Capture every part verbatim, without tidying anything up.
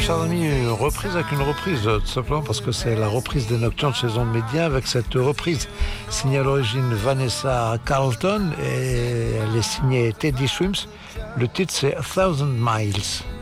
chers amis, une reprise avec une reprise, tout simplement parce que c'est la reprise des Nocturnes chez Ondes Média avec cette reprise signée à l'origine Vanessa Carlton et elle est signée Teddy Swims. Le titre c'est A Thousand Miles.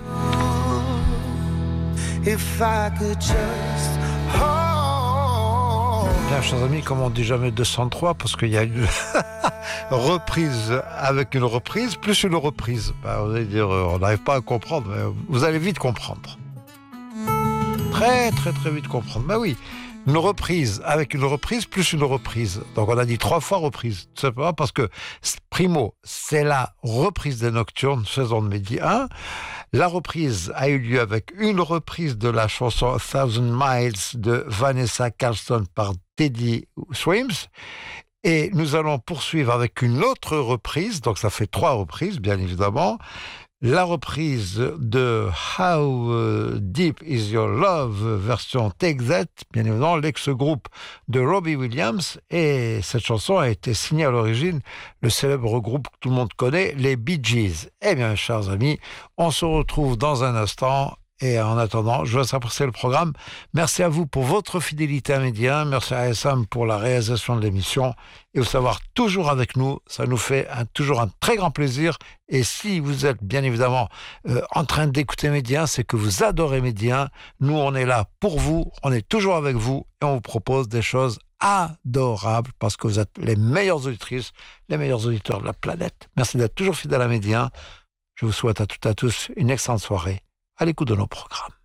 If I could just hold... Bien, chers amis, comme on dit jamais deux cent trois, parce qu'il y a une reprise avec une reprise, plus une reprise. Ben, vous allez dire, on n'arrive pas à comprendre, mais vous allez vite comprendre. Très, très, très vite comprendre. Ben oui, une reprise avec une reprise, plus une reprise. Donc on a dit trois fois reprise, tout simplement parce que, primo, c'est la reprise des Nocturnes, saison de Midi un. La reprise a eu lieu avec une reprise de la chanson A Thousand Miles de Vanessa Carlton par Teddy Swims. Et nous allons poursuivre avec une autre reprise, donc ça fait trois reprises, bien évidemment. La reprise de How Deep Is Your Love, version Take That, bien évidemment, l'ex-groupe de Robbie Williams. Et cette chanson a été signée à l'origine, le célèbre groupe que tout le monde connaît, les Bee Gees. Eh bien, chers amis, on se retrouve dans un instant. Et en attendant, je vous laisse apprécier le programme. Merci à vous pour votre fidélité à Média. Merci à Essam pour la réalisation de l'émission. Et vous savoir toujours avec nous, ça nous fait un, toujours un très grand plaisir. Et si vous êtes bien évidemment euh, en train d'écouter Média, c'est que vous adorez Média. Nous, on est là pour vous. On est toujours avec vous. Et on vous propose des choses adorables parce que vous êtes les meilleures auditrices, les meilleurs auditeurs de la planète. Merci d'être toujours fidèles à Média. Je vous souhaite à toutes et à tous une excellente soirée à l'écoute de nos programmes.